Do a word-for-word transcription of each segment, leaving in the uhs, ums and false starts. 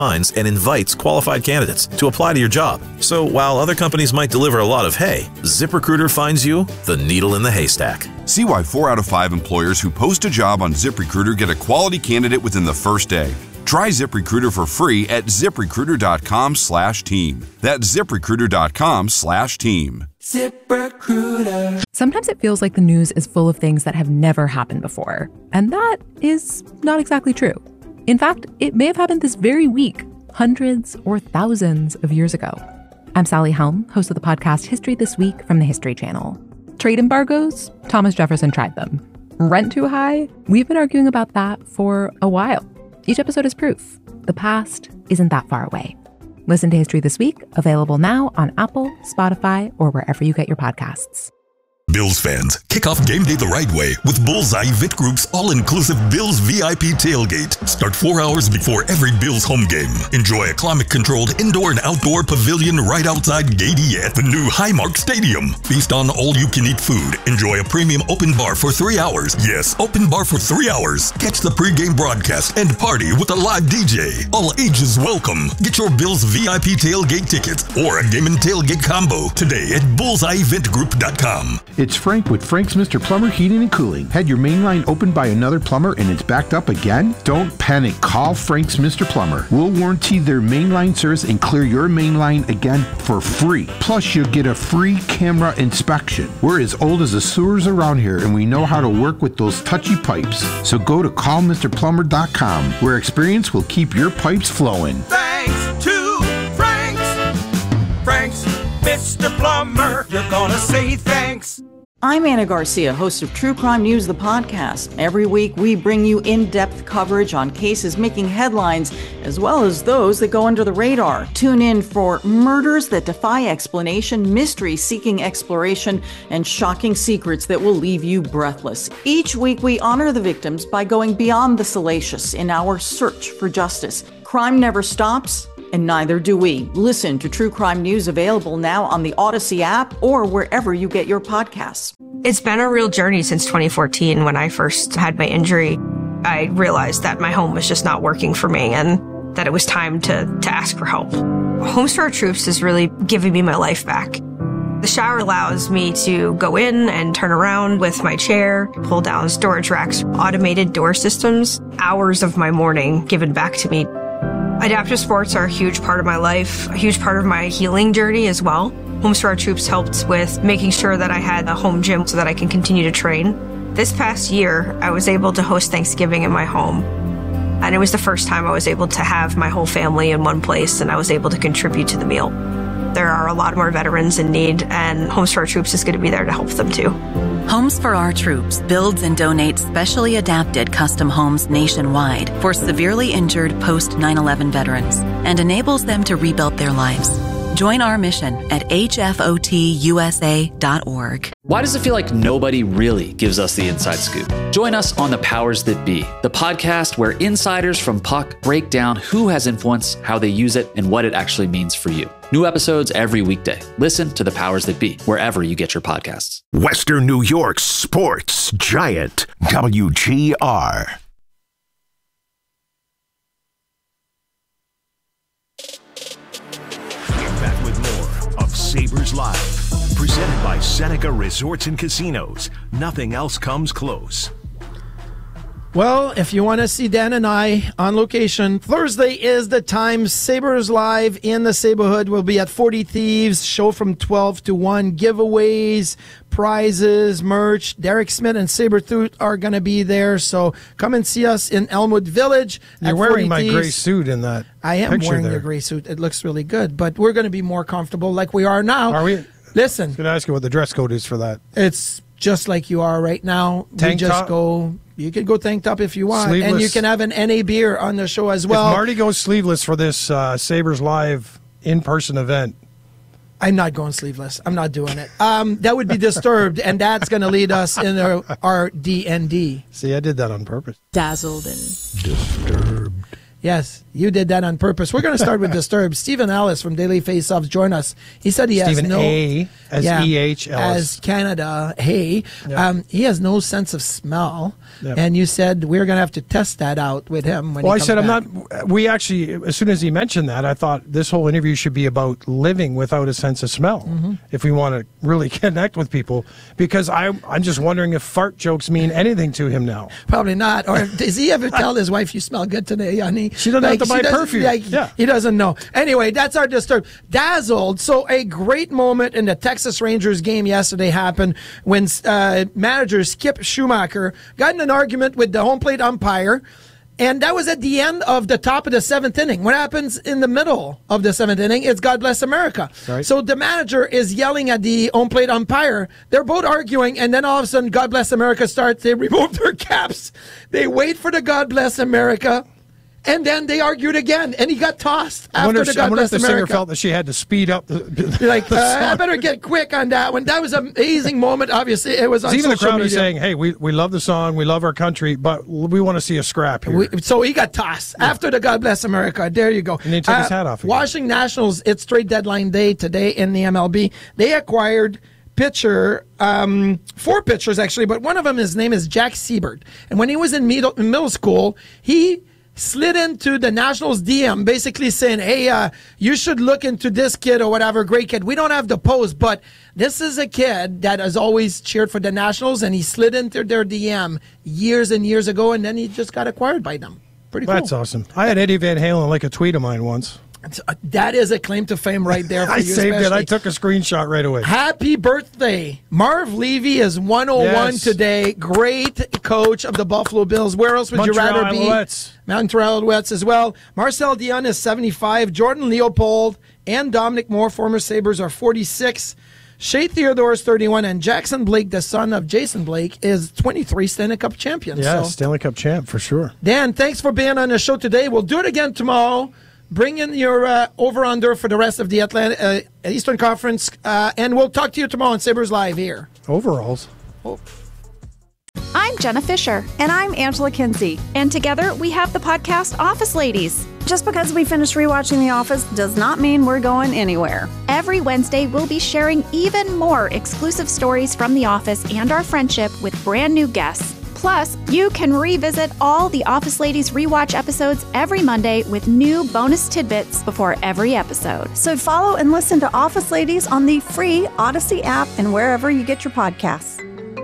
finds and invites qualified candidates to apply to your job. So while other companies might deliver a lot of hay, ZipRecruiter finds you the needle in the haystack. See why four out of five employers who post a job on ZipRecruiter get a quality candidate within the first day. Try ZipRecruiter for free at ZipRecruiter.com slash team. That's ZipRecruiter.com slash team. ZipRecruiter. Sometimes it feels like the news is full of things that have never happened before. And that is not exactly true. In fact, it may have happened this very week, hundreds or thousands of years ago. I'm Sally Helm, host of the podcast History This Week from the History Channel. Trade embargoes? Thomas Jefferson tried them. Rent too high? We've been arguing about that for a while. Each episode is proof. The past isn't that far away. Listen to History This Week, available now on Apple, Spotify, or wherever you get your podcasts. Bills fans, kick off game day the right way with Bullseye Vit Group's all-inclusive Bills V I P tailgate. Start four hours before every Bills home game. Enjoy a climate-controlled indoor and outdoor pavilion right outside Gate E at the new Highmark Stadium. Feast on all-you-can-eat food. Enjoy a premium open bar for three hours. Yes, open bar for three hours. Catch the pregame broadcast and party with a live D J. All ages welcome. Get your Bills V I P tailgate tickets or a game and tailgate combo today at bullseye vent group dot com. It's Frank with Frank's Mister Plumber Heating and Cooling. Had your main line opened by another plumber and it's backed up again? Don't panic. Call Frank's Mister Plumber. We'll warranty their mainline service and clear your main line again for free. Plus, you'll get a free camera inspection. We're as old as the sewers around here and we know how to work with those touchy pipes. So go to call mister plumber dot com, where experience will keep your pipes flowing. Thanks to Frank's. Frank's Mister Plumber. You're gonna say thanks. I'm Anna Garcia, host of True Crime News, the podcast. Every week, we bring you in-depth coverage on cases making headlines, as well as those that go under the radar. Tune in for murders that defy explanation, mysteries seeking exploration, and shocking secrets that will leave you breathless. Each week, we honor the victims by going beyond the salacious in our search for justice. Crime never stops, and neither do we. Listen to True Crime News, available now on the Odyssey app or wherever you get your podcasts. It's been a real journey since twenty fourteen. When I first had my injury, I realized that my home was just not working for me and that it was time to, to ask for help. Homes for Our Troops is really giving me my life back. The shower allows me to go in and turn around with my chair, pull down storage racks, automated door systems, hours of my morning given back to me. Adaptive sports are a huge part of my life, a huge part of my healing journey as well. Homes for Our Troops helped with making sure that I had a home gym so that I can continue to train. This past year, I was able to host Thanksgiving in my home. And it was the first time I was able to have my whole family in one place, and I was able to contribute to the meal. There are a lot more veterans in need, and Homes for Our Troops is going to be there to help them too. Homes for Our Troops builds and donates specially adapted custom homes nationwide for severely injured post nine eleven veterans and enables them to rebuild their lives. Join our mission at H F O T U S A dot org. Why does it feel like nobody really gives us the inside scoop? Join us on The Powers That Be, the podcast where insiders from Puck break down who has influence, how they use it, and what it actually means for you. New episodes every weekday. Listen to The Powers That Be, wherever you get your podcasts. Western New York's sports giant, W G R. Back with more of Sabres Live, presented by Seneca Resorts and Casinos. Nothing else comes close. Well, if you want to see Dan and I on location, Thursday is the time. Sabres Live in the Saberhood will be at forty Thieves, show from twelve to one, giveaways, prizes, merch. Derek Smith and Sabertooth are going to be there, so come and see us in Elmwood Village. You're wearing my gray suit in that I am wearing there. Your gray suit. It looks really good, but we're going to be more comfortable like we are now. Are we? Listen. I was going to ask you what the dress code is for that. It's just like you are right now. Tank we just top? go... You can go tanked up if you want. Sleeveless. And you can have an N A beer on the show as well. If Marty goes sleeveless for this uh, Sabres Live in-person event. I'm not going sleeveless. I'm not doing it. Um, that would be Disturbed, and that's going to lead us in our, our D and D. See, I did that on purpose. Dazzled and... Disturbed. Yes, you did that on purpose. We're going to start with Disturbed. Stephen Ellis from Daily Face-Offs join us. He said he Stephen has no... A. as yeah, E H Ellis. As Canada, hey. Yep. Um, he has no sense of smell. Yep. And you said we're going to have to test that out with him when well, he I comes said back. I'm not. We actually, as soon as he mentioned that, I thought this whole interview should be about living without a sense of smell. Mm-hmm. If we want to really connect with people, because I, I'm just wondering if fart jokes mean anything to him now. Probably not. Or does he ever tell his wife, you smell good today, honey? She doesn't have to buy she doesn't- perfume. like, Yeah. He doesn't know. Anyway, that's our Disturbed. Dazzled. So a great moment in the Texas Rangers game yesterday happened when uh, manager Skip Schumacher got in an argument with the home plate umpire. And that was at the end of the top of the seventh inning. What happens in the middle of the seventh inning? It's God Bless America. Right. So the manager is yelling at the home plate umpire. They're both arguing, and then all of a sudden, God Bless America starts. They remove their caps. They wait for the God Bless America. And then they argued again, and he got tossed I after wonder, the if, God I wonder if Bless the singer America. felt that she had to speed up the, the Like, the uh, I song. better get quick on that one. That was an amazing moment. Obviously, it was on Even the social crowd is media. saying, "Hey, we, we love the song, we love our country, but we want to see a scrap here." We, so he got tossed after the God Bless America. There you go. And he took his hat off again. Washington Nationals, it's trade deadline day today in the M L B. They acquired pitcher, um, four pitchers actually, but one of them, his name is Jack Siebert. And when he was in middle, in middle school, he slid into the Nationals D M basically saying, hey, uh, you should look into this kid or whatever, great kid. We don't have the post, but this is a kid that has always cheered for the Nationals, and he slid into their D M years and years ago, and then he just got acquired by them. Pretty cool. That's awesome. I had Eddie Van Halen like a tweet of mine once. That is a claim to fame right there for I you. saved especially. it. I took a screenshot right away. Happy birthday. Marv Levy is one oh one Yes. today. Great coach of the Buffalo Bills. Where else would Montreal you rather be? Alouettes. Montreal Alouettes as well. Marcel Dion is seventy-five. Jordan Leopold and Dominic Moore, former Sabres, are forty-six. Shea Theodore is thirty-one. And Jackson Blake, the son of Jason Blake, is twenty-three, Stanley Cup champion. Yeah, So, Stanley Cup champ for sure. Dan, thanks for being on the show today. We'll do it again tomorrow. Bring in your uh, over-under for the rest of the Atlantic, uh, Eastern Conference, uh, and we'll talk to you tomorrow on Sabres Live here. Overalls. Oh. I'm Jenna Fisher. And I'm Angela Kinsey. And together we have the podcast Office Ladies. Just because we finished rewatching The Office does not mean we're going anywhere. Every Wednesday, we'll be sharing even more exclusive stories from The Office and our friendship with brand new guests. Plus, you can revisit all the Office Ladies rewatch episodes every Monday with new bonus tidbits before every episode. So follow and listen to Office Ladies on the free Odyssey app and wherever you get your podcasts.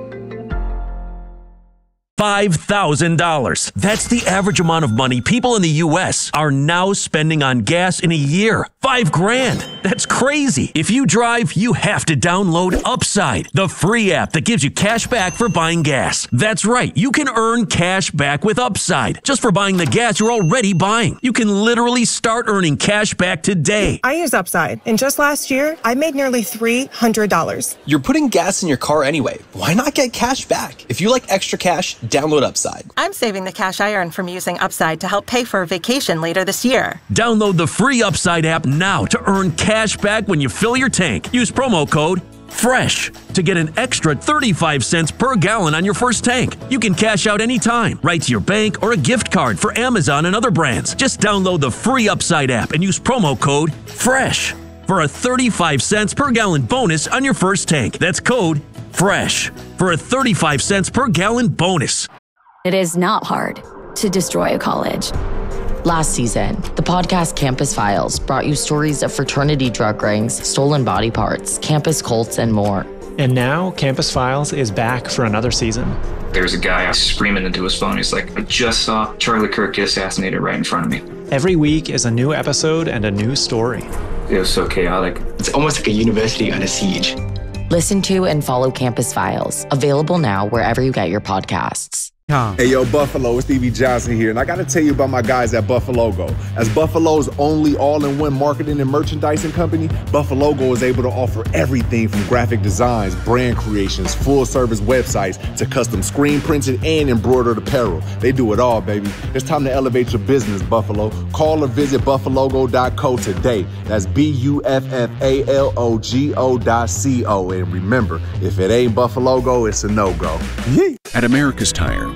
five thousand dollars. That's the average amount of money people in the U S are now spending on gas in a year. Five grand. That's crazy. If you drive, you have to download Upside, the free app that gives you cash back for buying gas. That's right. You can earn cash back with Upside just for buying the gas you're already buying. You can literally start earning cash back today. I use Upside, and just last year, I made nearly three hundred dollars. You're putting gas in your car anyway. Why not get cash back? If you like extra cash, download Upside. I'm saving the cash I earn from using Upside to help pay for a vacation later this year. Download the free Upside app now to earn cash back when you fill your tank. Use promo code FRESH to get an extra thirty-five cents per gallon on your first tank. You can cash out anytime, right to your bank or a gift card for Amazon and other brands. Just download the free Upside app and use promo code FRESH for a thirty-five cents per gallon bonus on your first tank. That's code FRESH for a thirty-five cents per gallon bonus. It is not hard to destroy a college. Last season, the podcast Campus Files brought you stories of fraternity drug rings, stolen body parts, campus cults, and more. And now, Campus Files is back for another season. There's a guy screaming into his phone. He's like, I just saw Charlie Kirk get assassinated right in front of me. Every week is a new episode and a new story. It was so chaotic. It's almost like a university under siege. Listen to and follow Campus Files, available now wherever you get your podcasts. Hey, yo, Buffalo, it's Stevie Johnson here, and I got to tell you about my guys at Buffalogo. As Buffalo's only all-in-one marketing and merchandising company, Buffalogo is able to offer everything from graphic designs, brand creations, full-service websites, to custom screen printed and embroidered apparel. They do it all, baby. It's time to elevate your business, Buffalo. Call or visit buffalogo dot co today. That's B U F F A L O G O dot C O. And remember, if it ain't Buffalogo, it's a no-go. Yee! At America's Tire,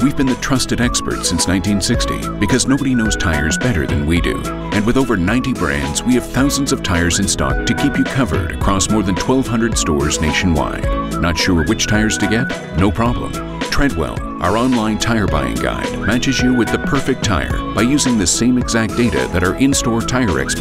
We've been the trusted experts since nineteen sixty because nobody knows tires better than we do. And with over ninety brands, we have thousands of tires in stock to keep you covered across more than twelve hundred stores nationwide. Not sure which tires to get? No problem. Treadwell, our online tire buying guide, matches you with the perfect tire by using the same exact data that our in-store tire experts